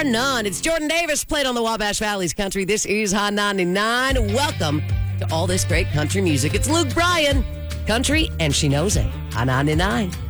None. It's Jordan Davis played on the Wabash Valley's Country. This is Hot 99. Welcome to all this great country music. It's Luke Bryan, country, and she knows it. Hot 99.